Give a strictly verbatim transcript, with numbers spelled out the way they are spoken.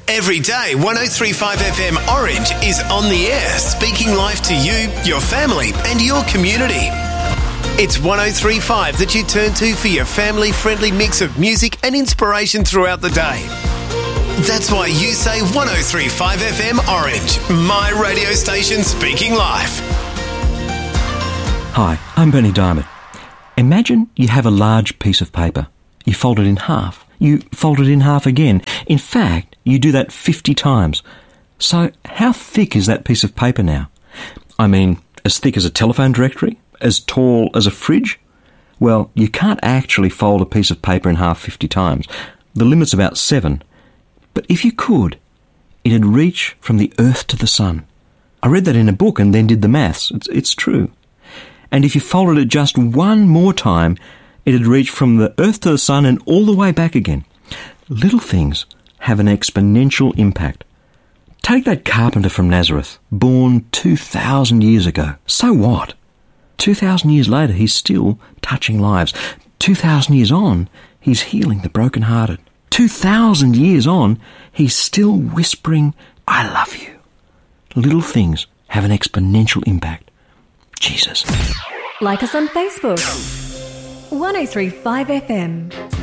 Every day, one oh three point five F M Orange is on the air, speaking life to you, your family and your community. It's one oh three point five that you turn to for your family-friendly mix of music and inspiration throughout the day. That's why you say one oh three point five F M Orange, my radio station speaking life. Hi, I'm Bernie Diamond. Imagine you have a large piece of paper. You fold it in half. You fold it in half again. In fact, you do that fifty times. So how thick is that piece of paper now? I mean, as thick as a telephone directory? As tall as a fridge? Well, you can't actually fold a piece of paper in half fifty times. The limit's about seven. But if you could, it'd reach from the earth to the sun. I read that in a book and then did the maths. It's, it's true. And if you folded it just one more time, it'd reach from the earth to the sun and all the way back again. Little things have an exponential impact. Take that carpenter from Nazareth, born two thousand years ago. So what? two thousand years later, he's still touching lives. two thousand years on, he's healing the brokenhearted. two thousand years on, he's still whispering, I love you. Little things have an exponential impact. Jesus. Like us on Facebook. one oh three point five F M.